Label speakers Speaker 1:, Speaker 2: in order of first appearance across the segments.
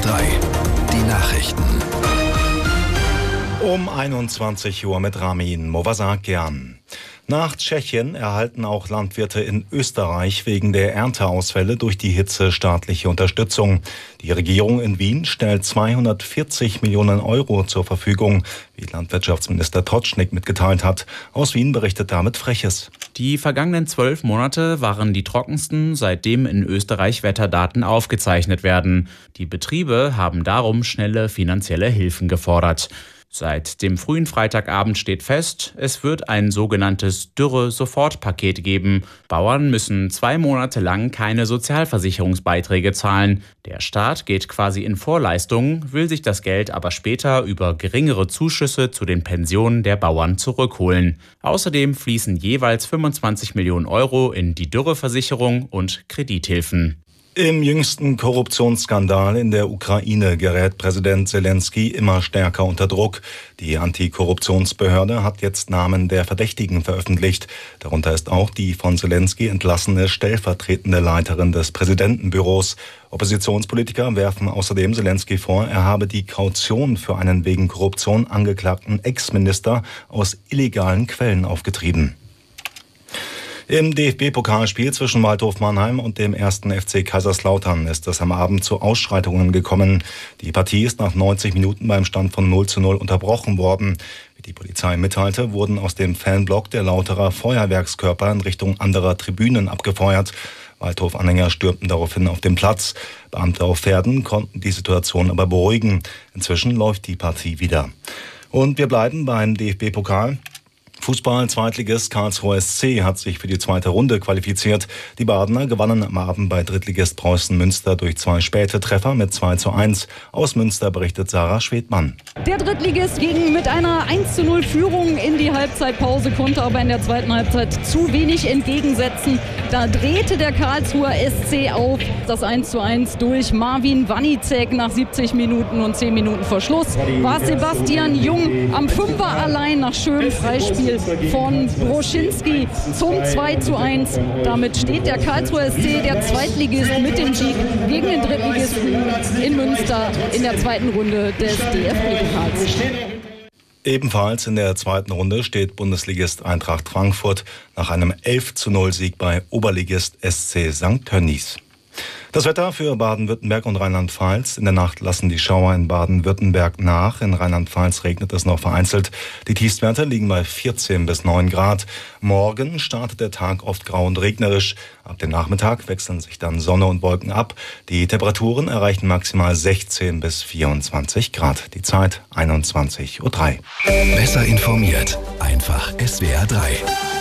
Speaker 1: 3, die Nachrichten.
Speaker 2: Um 21 Uhr mit Ramin Movasakian. Nach Tschechien erhalten auch Landwirte in Österreich wegen der Ernteausfälle durch die Hitze staatliche Unterstützung. Die Regierung in Wien stellt 240 Millionen Euro zur Verfügung, wie Landwirtschaftsminister Totschnig mitgeteilt hat. Aus Wien berichtet David Freches.
Speaker 3: Die vergangenen 12 Monate waren die trockensten, seitdem in Österreich Wetterdaten aufgezeichnet werden. Die Betriebe haben darum schnelle finanzielle Hilfen gefordert. Seit dem frühen Freitagabend steht fest, es wird ein sogenanntes Dürre-Sofortpaket geben. Bauern müssen 2 Monate lang keine Sozialversicherungsbeiträge zahlen. Der Staat geht quasi in Vorleistung, will sich das Geld aber später über geringere Zuschüsse zu den Pensionen der Bauern zurückholen. Außerdem fließen jeweils 25 Millionen Euro in die Dürreversicherung und Kredithilfen.
Speaker 2: Im jüngsten Korruptionsskandal in der Ukraine gerät Präsident Selenskyj immer stärker unter Druck. Die Antikorruptionsbehörde hat jetzt Namen der Verdächtigen veröffentlicht. Darunter ist auch die von Selenskyj entlassene stellvertretende Leiterin des Präsidentenbüros. Oppositionspolitiker werfen außerdem Selenskyj vor, er habe die Kaution für einen wegen Korruption angeklagten Ex-Minister aus illegalen Quellen aufgetrieben. Im DFB-Pokalspiel zwischen Waldhof Mannheim und dem 1. FC Kaiserslautern ist es am Abend zu Ausschreitungen gekommen. Die Partie ist nach 90 Minuten beim Stand von 0:0 unterbrochen worden. Wie die Polizei mitteilte, wurden aus dem Fanblock der Lauterer Feuerwerkskörper in Richtung anderer Tribünen abgefeuert. Waldhof-Anhänger stürmten daraufhin auf den Platz. Beamte auf Pferden konnten die Situation aber beruhigen. Inzwischen läuft die Partie wieder. Und wir bleiben beim DFB-Pokal. Fußball-Zweitligist Karlsruhe SC hat sich für die zweite Runde qualifiziert. Die Badener gewannen am Abend bei Drittligist Preußen Münster durch 2 späte Treffer mit 2:1. Aus Münster berichtet Sarah Schwedmann.
Speaker 4: Der Drittligist ging mit einer 1:0 Führung in die Halbzeitpause, konnte aber in der zweiten Halbzeit zu wenig entgegensetzen. Da drehte der Karlsruher SC auf. Das 1:1 durch Marvin Wanicek nach 70 Minuten und 10 Minuten vor Schluss war Sebastian Jung am Fünfer allein nach schönem Freispiel von Broschinski zum 2:1. Damit steht der Karlsruher SC, der Zweitligist, mit dem Sieg gegen den Drittligisten in Münster in der zweiten Runde des DFB-Pokals.
Speaker 2: Ebenfalls in der zweiten Runde steht Bundesligist Eintracht Frankfurt nach einem 11:0 bei Oberligist SC St. Tönnies. Das Wetter für Baden-Württemberg und Rheinland-Pfalz. In der Nacht lassen die Schauer in Baden-Württemberg nach. In Rheinland-Pfalz regnet es noch vereinzelt. Die Tiefstwerte liegen bei 14 bis 9 Grad. Morgen startet der Tag oft grau und regnerisch. Ab dem Nachmittag wechseln sich dann Sonne und Wolken ab. Die Temperaturen erreichen maximal 16 bis 24 Grad. Die Zeit 21:03 Uhr.
Speaker 1: Besser informiert, einfach SWR 3.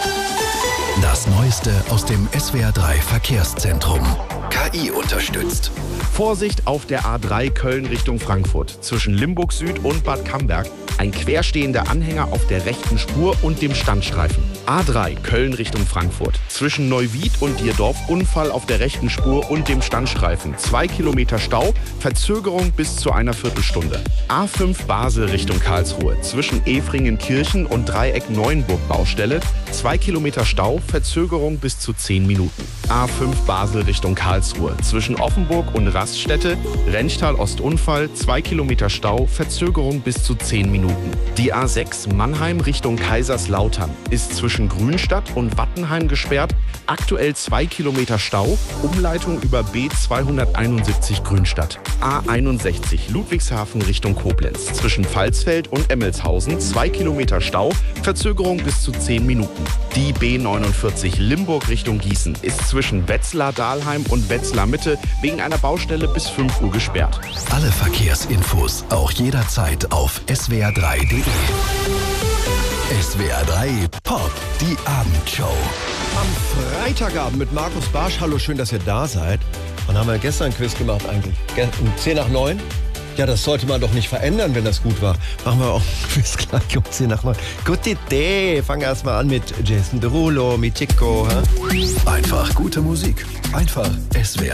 Speaker 1: Das Neueste aus dem SWR 3 Verkehrszentrum. KI unterstützt.
Speaker 5: Vorsicht auf der A3 Köln Richtung Frankfurt. Zwischen Limburg Süd und Bad Camberg ein querstehender Anhänger auf der rechten Spur und dem Standstreifen. A3 Köln Richtung Frankfurt. Zwischen Neuwied und Dierdorf Unfall auf der rechten Spur und dem Standstreifen. 2 Kilometer Stau, Verzögerung bis zu einer Viertelstunde. A5 Basel Richtung Karlsruhe. Zwischen Efringenkirchen und Dreieck Neuenburg Baustelle. 2 Kilometer Stau, Verzögerung bis zu 10 Minuten. A5 Basel Richtung Karlsruhe. Zwischen Offenburg und Raststätte, Renchtal Ostunfall, 2 Kilometer Stau, Verzögerung bis zu 10 Minuten. Die A6 Mannheim Richtung Kaiserslautern ist zwischen Grünstadt und Wattenheim gesperrt. Aktuell 2 Kilometer Stau, Umleitung über B271 Grünstadt. A61 Ludwigshafen Richtung Koblenz. Zwischen Pfalzfeld und Emmelshausen 2 Kilometer Stau, Verzögerung bis zu 10 Minuten. Die B49 Limburg Richtung Gießen ist zwischen Wetzlar-Dahlheim und Wetzlar-Mitte wegen einer Baustelle bis 5 Uhr gesperrt.
Speaker 1: Alle Verkehrsinfos auch jederzeit auf swr3.de. SWR 3 Pop, die Abendshow.
Speaker 6: Am Freitagabend mit Markus Barsch. Hallo, schön, dass ihr da seid. Wann haben wir gestern ein Quiz gemacht eigentlich? Um 10 nach 9? Ja, das sollte man doch nicht verändern, wenn das gut war. Machen wir auch ein Quiz gleich um 10 nach 9. Gute Idee. Fangen wir erstmal an mit Jason Derulo, mit Chico.
Speaker 1: Einfach gute Musik. Einfach SWR.